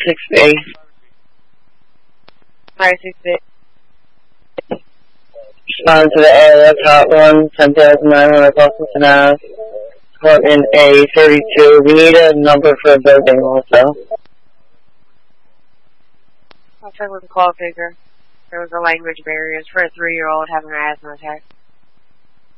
6B. 568. Respond to the ALS hotline, 10,900 Washington Ave, apartment A32. We need a number for a building also. I'll check with the call taker. There was a language barrier. It's for a 3-year-old having an asthma attack.